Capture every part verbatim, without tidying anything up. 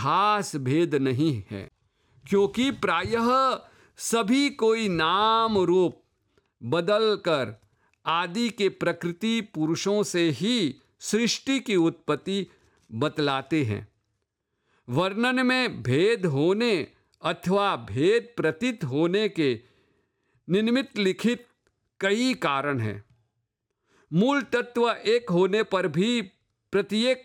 खास भेद नहीं है, क्योंकि प्रायः सभी कोई नाम रूप बदलकर आदि के प्रकृति पुरुषों से ही सृष्टि की उत्पत्ति बतलाते हैं। वर्णन में भेद होने अथवा भेद प्रतीत होने के निमित्त लिखित कई कारण हैं। मूल तत्व एक होने पर भी प्रत्येक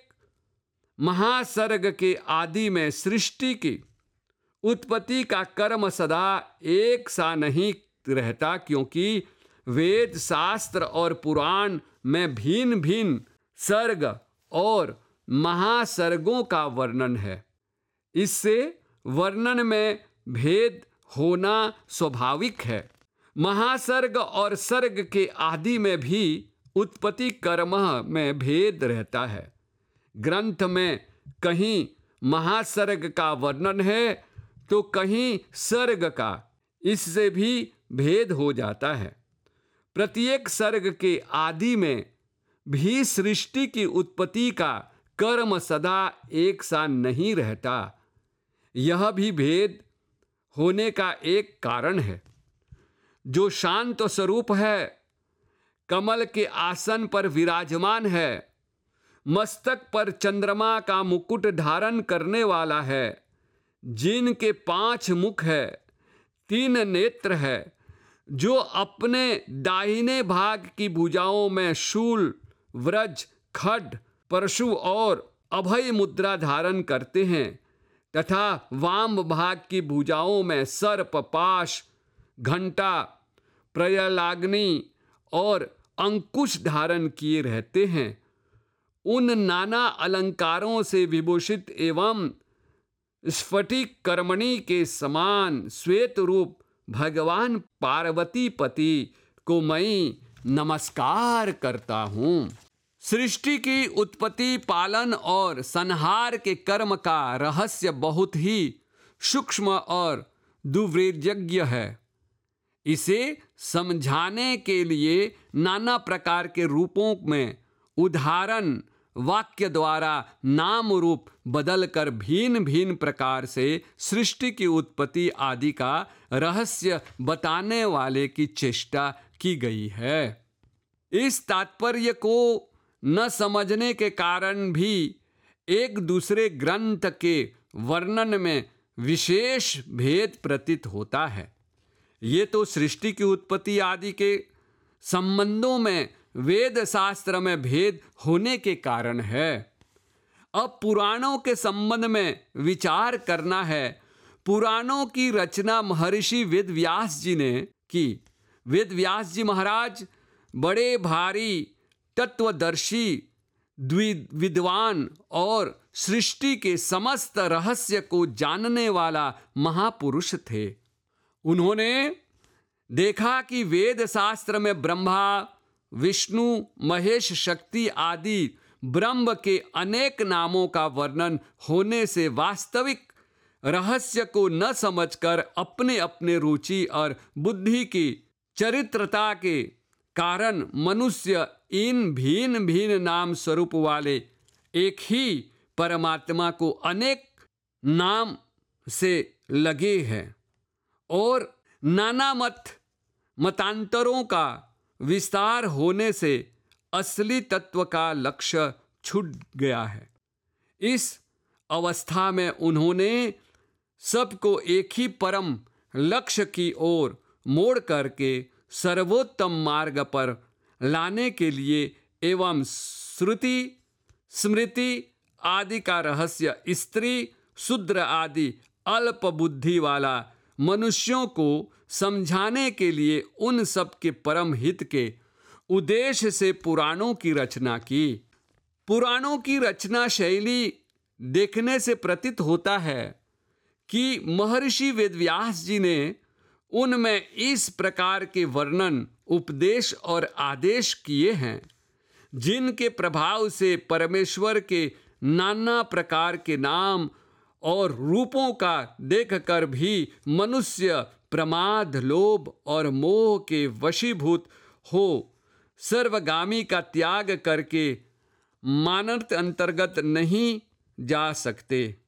महासर्ग के आदि में सृष्टि की उत्पत्ति का कर्म सदा एक सा नहीं रहता, क्योंकि वेद शास्त्र और पुराण में भिन्न भिन्न सर्ग और महासर्गों का वर्णन है। इससे वर्णन में भेद होना स्वाभाविक है। महासर्ग और सर्ग के आदि में भी उत्पत्ति कर्म में भेद रहता है। ग्रंथ में कहीं महासर्ग का वर्णन है तो कहीं सर्ग का, इससे भी भेद हो जाता है। प्रत्येक सर्ग के आदि में भी सृष्टि की उत्पत्ति का कर्म सदा एक सा नहीं रहता। यह भी भेद होने का एक कारण है। जो शांत स्वरूप है, कमल के आसन पर विराजमान है, मस्तक पर चंद्रमा का मुकुट धारण करने वाला है, जिनके पांच मुख है, तीन नेत्र है, जो अपने दाहिने भाग की भुजाओं में शूल, व्रज, खड्ग, परशु और अभय मुद्रा धारण करते हैं, तथा वाम भाग की भुजाओं में सर्प, पाश, घंटा, प्रयालाग्नि और अंकुश धारण किए रहते हैं। उन नाना अलंकारों से विभूषित एवं स्फटिक कर्मणि के समान श्वेत रूप भगवान पार्वती पति को मैं नमस्कार करता हूँ। सृष्टि की उत्पत्ति, पालन और संहार के कर्म का रहस्य बहुत ही सूक्ष्म और दुर्वेद्यज्ञ है। इसे समझाने के लिए नाना प्रकार के रूपों में उदाहरण वाक्य द्वारा नाम रूप बदलकर भिन्न भिन्न प्रकार से सृष्टि की उत्पत्ति आदि का रहस्य बताने वाले की चेष्टा की गई है। इस तात्पर्य को न समझने के कारण भी एक दूसरे ग्रंथ के वर्णन में विशेष भेद प्रतीत होता है। ये तो सृष्टि की उत्पत्ति आदि के संबंधों में वेद शास्त्र में भेद होने के कारण है। अब पुराणों के संबंध में विचार करना है। पुराणों की रचना महर्षि वेद व्यास जी ने की। वेद व्यास जी महाराज बड़े भारी तत्वदर्शी, विद्वान और सृष्टि के समस्त रहस्य को जानने वाला महापुरुष थे। उन्होंने देखा कि वेद शास्त्र में ब्रह्मा, विष्णु, महेश, शक्ति आदि ब्रह्म के अनेक नामों का वर्णन होने से वास्तविक रहस्य को न समझकर अपने अपने रुचि और बुद्धि की चरित्रता के कारण मनुष्य इन भिन्न भिन्न नाम स्वरूप वाले एक ही परमात्मा को अनेक नाम से लगे हैं और नाना मत मतांतरों का विस्तार होने से असली तत्व का लक्ष्य छूट गया है। इस अवस्था में उन्होंने सबको एक ही परम लक्ष्य की ओर मोड़ करके सर्वोत्तम मार्ग पर लाने के लिए एवं श्रुति स्मृति आदि का रहस्य स्त्री शूद्र आदि अल्प बुद्धि वाला मनुष्यों को समझाने के लिए उन सब के परम हित के उद्देश्य से पुराणों की रचना की। पुराणों की रचना शैली देखने से प्रतीत होता है कि महर्षि वेदव्यास जी ने उनमें इस प्रकार के वर्णन, उपदेश और आदेश किए हैं जिनके प्रभाव से परमेश्वर के नाना प्रकार के नाम और रूपों का देखकर भी मनुष्य प्रमाद, लोभ और मोह के वशीभूत हो सर्वगामी का त्याग करके मानर्थ अंतर्गत नहीं जा सकते।